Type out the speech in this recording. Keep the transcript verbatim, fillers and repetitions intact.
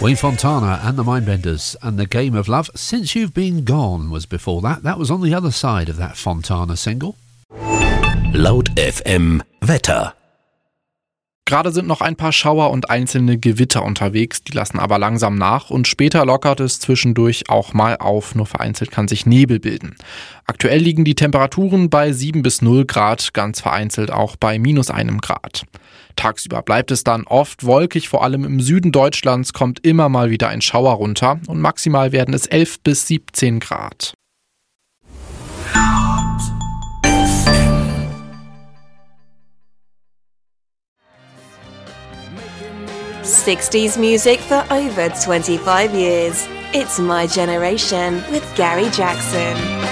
Wayne Fontana and the Mindbenders and The Game of Love. Since You've Been Gone was before that. That was on the other side of that Fontana single. Laut F M Wetter. Gerade sind noch ein paar Schauer und einzelne Gewitter unterwegs, die lassen aber langsam nach und später lockert es zwischendurch auch mal auf, nur vereinzelt kann sich Nebel bilden. Aktuell liegen die Temperaturen bei sieben bis null Grad, ganz vereinzelt auch bei minus einem Grad. Tagsüber bleibt es dann oft wolkig, vor allem im Süden Deutschlands kommt immer mal wieder ein Schauer runter und maximal werden es elf bis siebzehn Grad. sixties music for over twenty-five years. It's My Generation with Gary Jackson.